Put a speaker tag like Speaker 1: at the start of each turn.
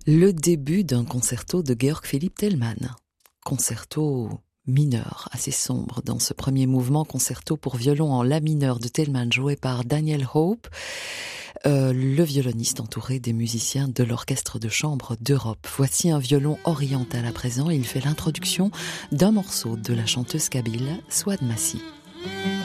Speaker 1: Le début d'un concerto de Georg Philipp Telemann. Concerto mineur, assez sombre dans ce premier mouvement, concerto pour violon en la mineur de Telemann, joué par Daniel Hope, le violoniste entouré des musiciens de l'Orchestre de chambre d'Europe. Voici un violon oriental à présent, il fait l'introduction d'un morceau de la chanteuse kabyle Souad Massi.